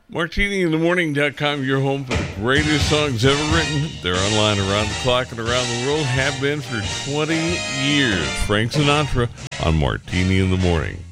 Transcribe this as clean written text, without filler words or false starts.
MartiniInTheMorning.com, your home for the greatest songs ever written. They're online around the clock and around the world, have been for 20 years. Frank Sinatra on Martini in the Morning.